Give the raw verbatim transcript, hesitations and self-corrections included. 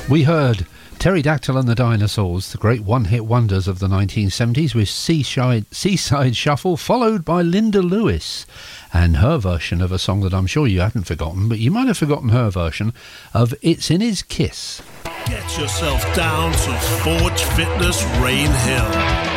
We heard Pterodactyl and the Dinosaurs, the great one-hit wonders of the nineteen seventies, with Seaside, Seaside Shuffle, followed by Linda Lewis and her version of a song that I'm sure you haven't forgotten, but you might have forgotten her version of It's in His Kiss. Get yourself down to Forge Fitness Rain Hill.